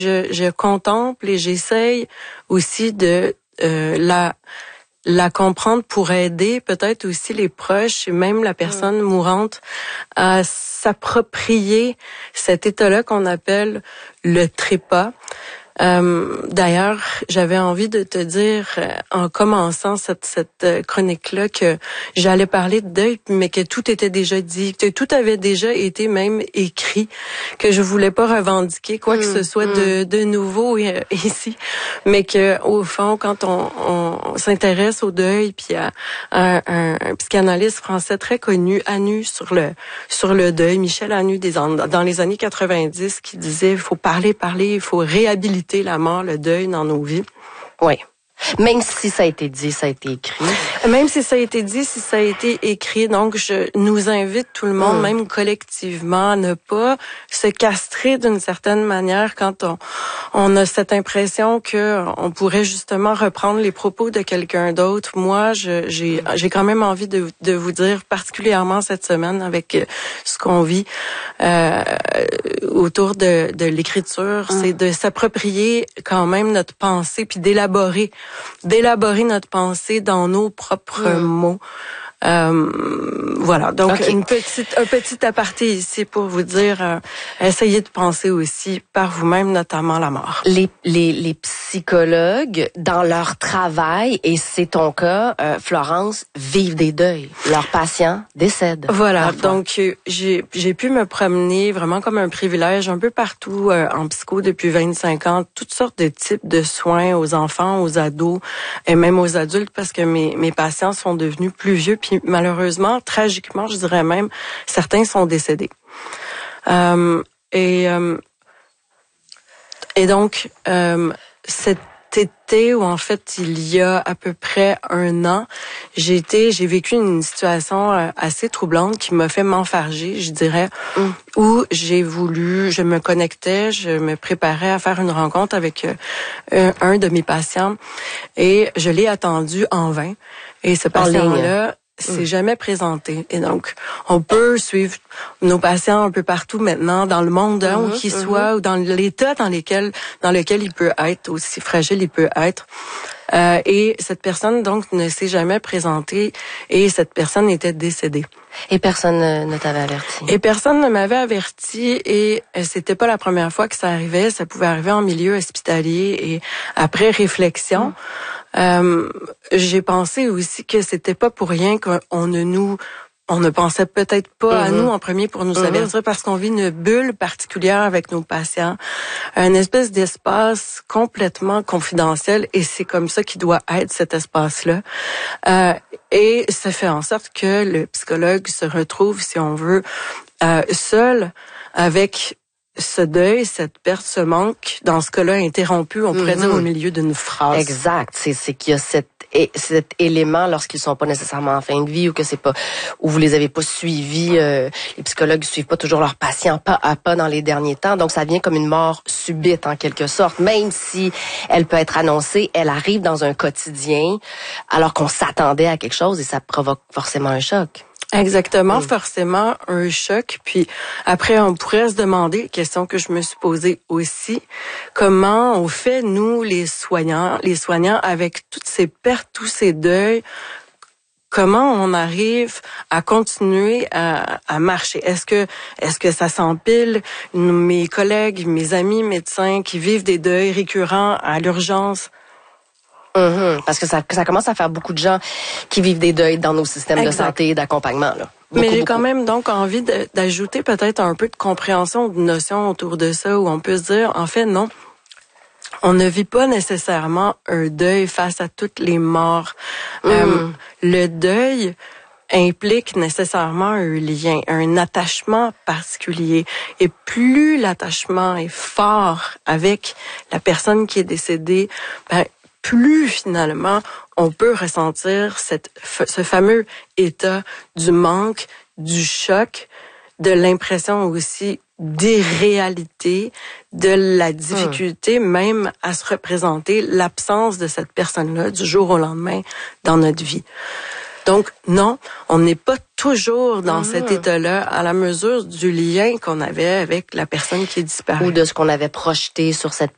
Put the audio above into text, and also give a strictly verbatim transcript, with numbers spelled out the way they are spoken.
Je, je contemple et j'essaye aussi de euh, la la comprendre pour aider peut-être aussi les proches et même la personne mmh. mourante à s'approprier cet état-là qu'on appelle le trépas. Euh, d'ailleurs, j'avais envie de te dire, euh, en commençant cette, cette euh, chronique-là, que j'allais parler de deuil, mais que tout était déjà dit, que tout avait déjà été même écrit, que je voulais pas revendiquer quoi mmh, que ce soit mmh. de, de nouveau euh, ici, mais que au fond, quand on, on s'intéresse au deuil, puis à, à un, un psychanalyste français très connu, Anu, sur le sur le deuil, Michel Anu, des, dans les années quatre-vingt-dix, qui disait, il faut parler, parler, il faut réhabiliter la mort, le deuil dans nos vies. Oui. Même si ça a été dit, ça a été écrit. Même si ça a été dit, si ça a été écrit. Donc, je nous invite tout le monde, mmh. même collectivement, à ne pas se castrer d'une certaine manière quand on, on a cette impression que on pourrait justement reprendre les propos de quelqu'un d'autre. Moi, je, j'ai, j'ai quand même envie de, de vous dire, particulièrement cette semaine avec ce qu'on vit euh, autour de, de l'écriture, mmh. c'est de s'approprier quand même notre pensée puis d'élaborer d'élaborer notre pensée dans nos propres mmh. mots. Euh, voilà, donc okay. une petite, un petit aparté ici pour vous dire, euh, essayez de penser aussi par vous-même, notamment la mort. Les, les, les psychologues, dans leur travail, et c'est ton cas, euh, Florence, vivent des deuils. Leurs patients décèdent. Voilà, parfois. donc j'ai, j'ai pu me promener vraiment comme un privilège un peu partout euh, en psycho depuis vingt-cinq ans, toutes sortes de types de soins aux enfants, aux ados et même aux adultes, parce que mes, mes patients sont devenus plus vieux, puis malheureusement, tragiquement, je dirais même, certains sont décédés. Euh, et, euh, et donc, euh, cet été, où en fait, il y a à peu près un an, j'ai été, j'ai vécu une situation assez troublante qui m'a fait m'enfarger, je dirais, mm. où j'ai voulu, je me connectais, je me préparais à faire une rencontre avec euh, un de mes patients et je l'ai attendu en vain. Et ce patient-là s'est jamais présenté. Et donc, on peut suivre nos patients un peu partout maintenant, dans le monde, hein, mm-hmm, où qu'il mm-hmm. soit, ou dans l'état dans lequel, dans lequel il peut être, aussi fragile il peut être. Euh, et cette personne, donc, ne s'est jamais présentée et cette personne était décédée. Et personne ne t'avait averti? Et personne ne m'avait averti et c'était pas la première fois que ça arrivait. Ça pouvait arriver en milieu hospitalier et après réflexion, mm. euh, j'ai pensé aussi que c'était pas pour rien qu'on ne nous... On ne pensait peut-être pas mm-hmm. à nous en premier pour nous mm-hmm. avertir parce qu'on vit une bulle particulière avec nos patients, un espèce d'espace complètement confidentiel et c'est comme ça qu'il doit être cet espace-là. Euh, et ça fait en sorte que le psychologue se retrouve, si on veut, euh, seul avec ce deuil, cette perte, ce manque, dans ce cas-là interrompu, on pourrait mm-hmm. dire au milieu d'une phrase. Exact, c'est, c'est qu'il y a cette et cet élément lorsqu'ils sont pas nécessairement en fin de vie ou que c'est pas ou vous les avez pas suivis, euh, les psychologues suivent pas toujours leurs patients pas à pas dans les derniers temps, donc ça vient comme une mort subite en quelque sorte, même si elle peut être annoncée, elle arrive dans un quotidien alors qu'on s'attendait à quelque chose et ça provoque forcément un choc. Exactement, mmh. forcément un choc. Puis après, on pourrait se demander, question que je me suis posée aussi, comment on fait, nous, les soignants, les soignants, avec toutes ces pertes, tous ces deuils, comment on arrive à continuer à, à marcher? Est-ce que, est-ce que ça s'empile? Mes collègues, mes amis médecins qui vivent des deuils récurrents à l'urgence, Mm-hmm. Parce que ça, ça commence à faire beaucoup de gens qui vivent des deuils dans nos systèmes exact. De santé et d'accompagnement. Là. Beaucoup, Mais j'ai beaucoup. quand même donc envie de, d'ajouter peut-être un peu de compréhension, de notion autour de ça, où on peut se dire, en fait, non, on ne vit pas nécessairement un deuil face à toutes les morts. Mm. Euh, le deuil implique nécessairement un lien, un attachement particulier. Et plus l'attachement est fort avec la personne qui est décédée, ben, plus finalement on peut ressentir cette, ce fameux état du manque, du choc, de l'impression aussi d'irréalité, de la difficulté hum. même à se représenter l'absence de cette personne-là du jour au lendemain dans notre vie. Donc, non, on n'est pas toujours dans mmh. cet état-là à la mesure du lien qu'on avait avec la personne qui est disparue. Ou de ce qu'on avait projeté sur cette